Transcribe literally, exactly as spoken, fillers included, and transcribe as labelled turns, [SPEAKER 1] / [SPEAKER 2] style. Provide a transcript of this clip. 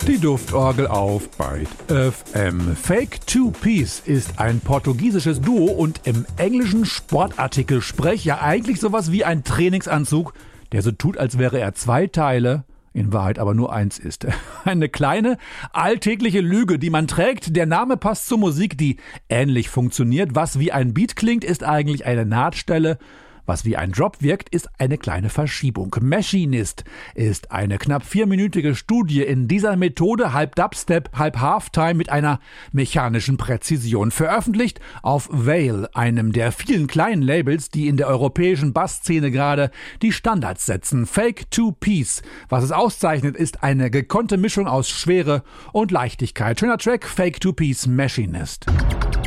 [SPEAKER 1] Die Duftorgel auf Byte F M. Fake Two Piece ist ein portugiesisches Duo und im englischen Sportartikel-Sprech ja eigentlich sowas wie ein Trainingsanzug, der so tut, als wäre er zwei Teile, in Wahrheit aber nur eins ist. Eine kleine, alltägliche Lüge, die man trägt. Der Name passt zur Musik, die ähnlich funktioniert. Was wie ein Beat klingt, ist eigentlich eine Nahtstelle. Was wie ein Drop wirkt, ist eine kleine Verschiebung. Machinist ist eine knapp vierminütige Studie in dieser Methode, halb Dubstep, halb Halftime mit einer mechanischen Präzision. Veröffentlicht auf Veil, einem der vielen kleinen Labels, die in der europäischen Bassszene gerade die Standards setzen. Fake Two Piece. Was es auszeichnet, ist eine gekonnte Mischung aus Schwere und Leichtigkeit. Schöner Track, Fake Two Piece, Machinist.